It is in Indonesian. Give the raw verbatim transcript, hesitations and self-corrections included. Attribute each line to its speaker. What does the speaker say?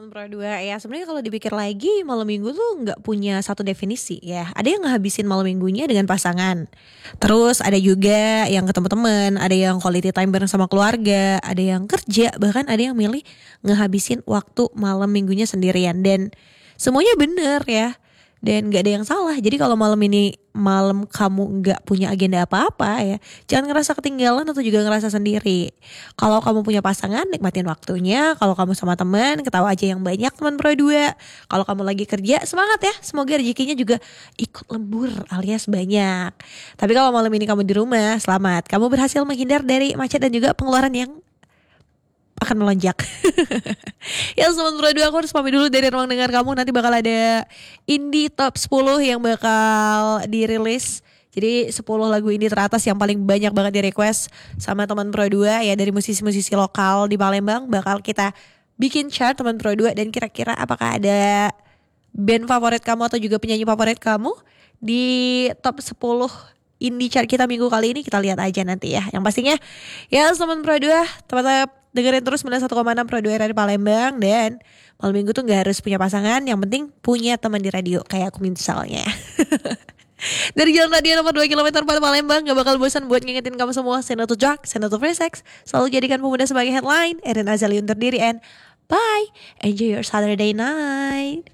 Speaker 1: Teman Pro dua ya, sebenarnya kalau dipikir lagi malam minggu tuh nggak punya satu definisi ya. Ada yang ngehabisin malam minggunya dengan pasangan. Terus ada juga yang ketemu teman, ada yang quality time bareng sama keluarga, ada yang kerja, bahkan ada yang milih ngehabisin waktu malam minggunya sendirian. Dan semuanya bener ya. Dan gak ada yang salah. Jadi kalau malam ini malam kamu gak punya agenda apa-apa ya, jangan ngerasa ketinggalan atau juga ngerasa sendiri. Kalau kamu punya pasangan, nikmatin waktunya. Kalau kamu sama teman, ketawa aja yang banyak teman Pro dua. Kalau kamu lagi kerja, semangat ya. Semoga rezekinya juga ikut lembur alias banyak. Tapi kalau malam ini kamu di rumah, selamat. Kamu berhasil menghindar dari macet dan juga pengeluaran yang akan melonjak. Ya Sobat Pro dua, aku harus pamit dulu dari ruang dengar kamu. Nanti bakal ada Indie Top sepuluh yang bakal dirilis. Jadi sepuluh lagu indie teratas yang paling banyak banget di request sama teman Pro dua ya, dari musisi-musisi lokal di Palembang. Bakal kita bikin chart teman Pro dua. Dan kira-kira apakah ada band favorit kamu atau juga penyanyi favorit kamu di top sepuluh indie chart kita minggu kali ini? Kita lihat aja nanti ya. Yang pastinya ya teman Pro dua, tetap dengerin terus sembilan puluh satu koma enam Pro dua Radio Palembang. Dan malam minggu tuh gak harus punya pasangan, yang penting punya teman di radio kayak aku misalnya. Dari jalan radio nomor dua kilometer pada Palembang, gak bakal bosan buat ngingetin kamu semua. Send to drug, send to free sex. Selalu jadikan pemuda sebagai headline. Erin Azali undur diri and bye. Enjoy your Saturday night.